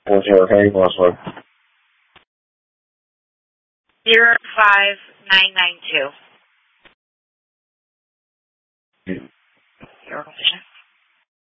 What's your heading password? 05992. Mm. Your vision.